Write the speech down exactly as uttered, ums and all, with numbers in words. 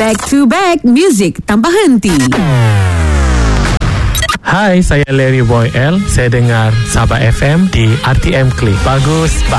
Back to back, music tanpa henti. Hai, saya Larry Boy L. Saya dengar Sabah F M di R T M Click. Bagus,